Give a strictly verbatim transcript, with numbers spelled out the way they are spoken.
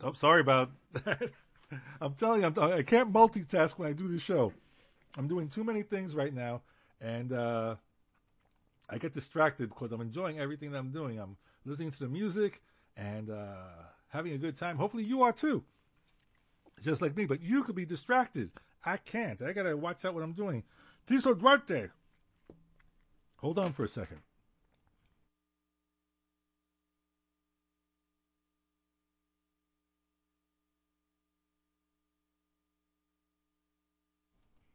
Oh, sorry about that. I'm telling you, I'm, I can't multitask when I do this show. I'm doing too many things right now, and uh, I get distracted because I'm enjoying everything that I'm doing. I'm listening to the music and uh, having a good time. Hopefully you are too, just like me. But you could be distracted. I can't. I got to watch out what I'm doing. Tiso Duarte. Hold on for a second.